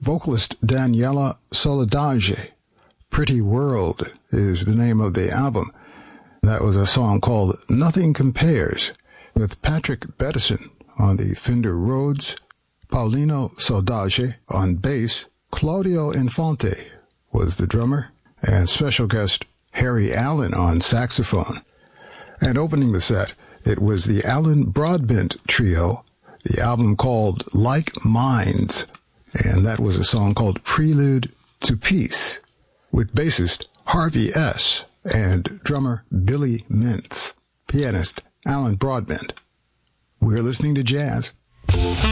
vocalist Daniela Soledade. Pretty World is the name of the album. That was a song called Nothing Compares, with Patrick Bettison on the Fender Rhodes, Paulino Soldage on bass, Claudio Infante was the drummer, and special guest Harry Allen on saxophone. And opening the set, it was the Alan Broadbent Trio, the album called Like Minds, and that was a song called Prelude to Peace, with bassist Harvey S. and drummer Billy Mintz, pianist Alan Broadbent. We're listening to jazz.